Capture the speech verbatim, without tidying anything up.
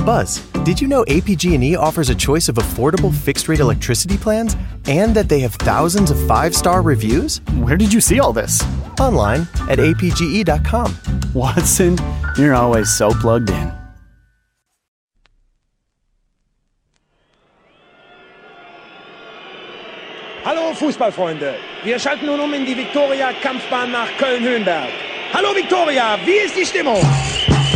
Buzz, did you know A P G and E offers a choice of affordable fixed-rate electricity plans and that they have thousands of five-star reviews? Where did you see all this? Online at A P G E dot com. Watson, you're always so plugged in. Hallo Fußballfreunde, wir schalten nun um in die Viktoria-Kampfbahn nach Köln-Höhenberg. Hallo Viktoria, wie ist die Stimmung?